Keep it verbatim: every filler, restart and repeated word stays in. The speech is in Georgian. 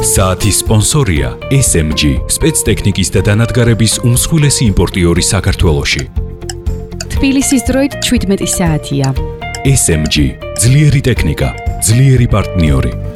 საათის სპონსორია ეს ემ ჯი, სპეცტექნიკის და დანადგარების უმსხვილესი იმპორტიორი საქართველოში. თბილისის დროით შვიდმეტი საათია. ეს ემ ჯი, ძლიერი ტექნიკა, ძლიერი პარტნიორი.